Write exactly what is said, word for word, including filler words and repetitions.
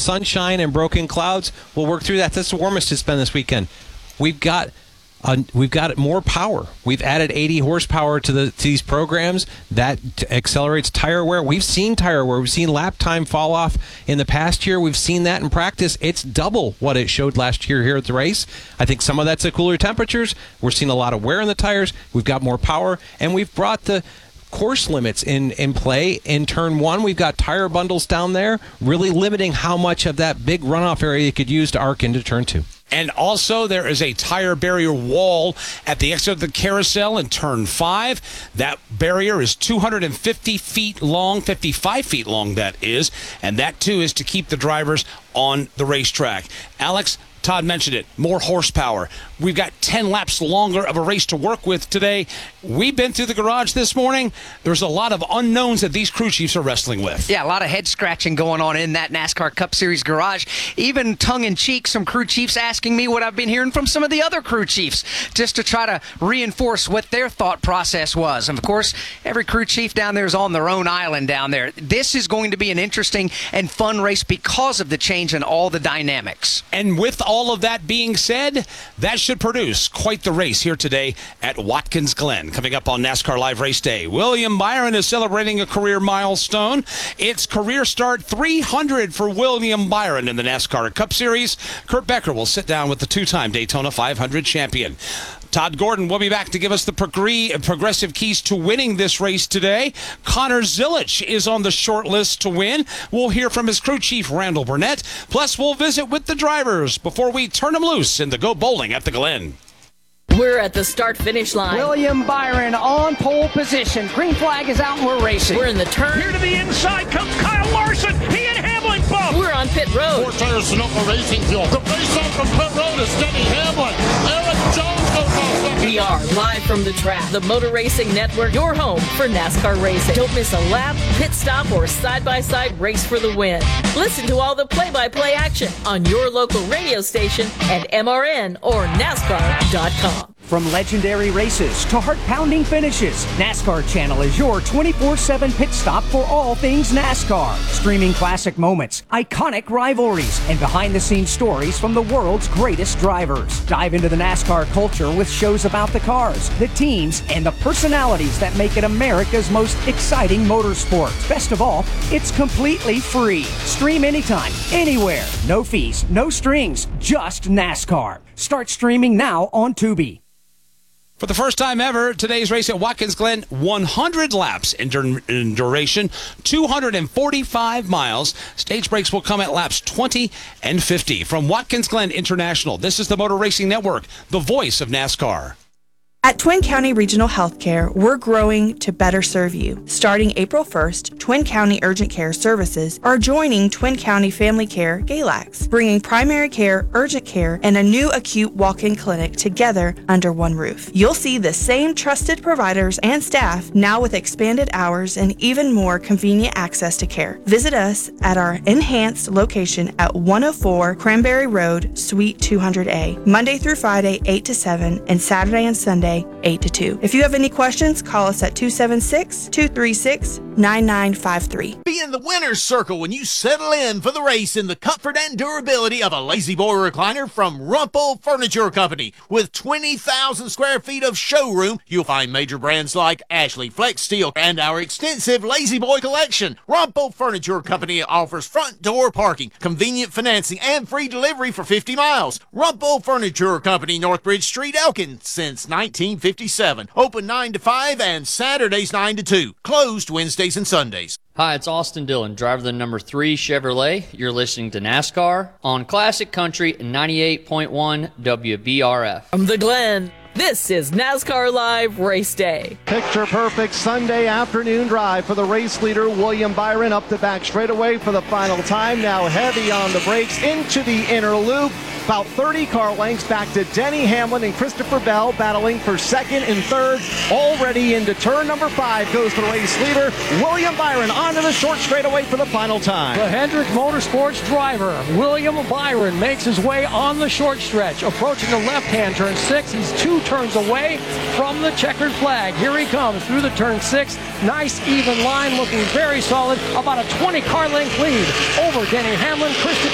sunshine and broken clouds, we'll work through that. That's the warmest it's been this weekend. We've got uh, we've got more power. We've added eighty horsepower to the to these programs. That t- accelerates tire wear. We've seen tire wear. We've seen lap time fall off in the past year. We've seen that in practice. It's double what it showed last year here at the race. I think some of that's the cooler temperatures. We're seeing a lot of wear in the tires. We've got more power, and we've brought the course limits in, in play. In turn one, we've got tire bundles down there, really limiting how much of that big runoff area you could use to arc into turn two. And also, there is a tire barrier wall at the exit of the carousel in turn five. That barrier is two hundred fifty feet long, fifty-five feet long, that is. And that, too, is to keep the drivers on the racetrack. Alex, Todd mentioned it, more horsepower. We've got ten laps longer of a race to work with today. We've been through the garage this morning. There's a lot of unknowns that these crew chiefs are wrestling with. Yeah, a lot of head scratching going on in that NASCAR Cup Series garage. Even tongue-in-cheek, some crew chiefs asking me what I've been hearing from some of the other crew chiefs, just to try to reinforce what their thought process was. And, of course, every crew chief down there is on their own island down there. This is going to be an interesting and fun race because of the change in all the dynamics. And with all of that being said, that should produce quite the race here today at Watkins Glen. Coming up on NASCAR Live Race Day, William Byron is celebrating a career milestone. It's career start three hundred for William Byron in the NASCAR Cup Series. Kurt Becker will sit down with the two-time Daytona five hundred champion. Todd Gordon will be back to give us the progressive keys to winning this race today. Connor Zilich is on the short list to win. We'll hear from his crew chief, Randall Burnett. Plus, we'll visit with the drivers before we turn them loose in the Go Bowling at the Glen. We're at the start-finish line. William Byron on pole position. Green flag is out and we're racing. We're in the turn. Here to the inside comes Kyle Larson. He and Hamlin bump. We're on pit road. Four tires Sunoco Racing Fuel. The face off from pit road is Denny Hamlin. Eric Jones goes off second. We are live from the track. The Motor Racing Network, your home for NASCAR racing. Don't miss a lap, pit stop, or side-by-side race for the win. Listen to all the play-by-play action on your local radio station at M R N or NASCAR dot com. From legendary races to heart-pounding finishes, NASCAR Channel is your twenty-four seven pit stop for all things NASCAR. Streaming classic moments, iconic rivalries, and behind-the-scenes stories from the world's greatest drivers. Dive into the NASCAR culture with shows about the cars, the teams, and the personalities that make it America's most exciting motorsport. Best of all, it's completely free. Stream anytime, anywhere. No fees, no strings, just NASCAR. Start streaming now on Tubi. For the first time ever, today's race at Watkins Glen, one hundred laps in, dur- in duration, two hundred forty-five miles. Stage breaks will come at laps twenty and fifty. From Watkins Glen International, this is the Motor Racing Network, the voice of NASCAR. At Twin County Regional Healthcare, we're growing to better serve you. Starting April first, Twin County Urgent Care Services are joining Twin County Family Care Galax, bringing primary care, urgent care, and a new acute walk-in clinic together under one roof. You'll see the same trusted providers and staff, now with expanded hours and even more convenient access to care. Visit us at our enhanced location at one oh four Cranberry Road, Suite two hundred A, Monday through Friday, eight to seven, and Saturday and Sunday, eight to two. If you have any questions, call us at two seven six, two three six, nine nine five three. Be in the winner's circle when you settle in for the race in the comfort and durability of a Lazy Boy recliner from Rumpel Furniture Company. With twenty thousand square feet of showroom, you'll find major brands like Ashley, Flex Steel, and our extensive Lazy Boy collection. Rumpel Furniture Company offers front door parking, convenient financing, and free delivery for fifty miles. Rumpel Furniture Company, Northbridge Street, Elkin, since nineteen fifty-seven. Open nine to five and Saturdays nine to two. Closed Wednesdays and Sundays. Hi, it's Austin Dillon, driver of the number three Chevrolet. You're listening to NASCAR on Classic Country ninety-eight point one W B R F. From the Glen, this is NASCAR Live Race Day. Picture-perfect Sunday afternoon drive for the race leader, William Byron, up the back straightaway for the final time. Now heavy on the brakes into the inner loop. About thirty car lengths back to Denny Hamlin and Christopher Bell battling for second and third. Already into turn number five goes the race leader, William Byron, onto the short straightaway for the final time. The Hendrick Motorsports driver, William Byron, makes his way on the short stretch. Approaching the left-hand turn six. He's two turns away from the checkered flag. Here he comes through the turn six. Nice even line, looking very solid. About a twenty car length lead over Denny Hamlin. Christopher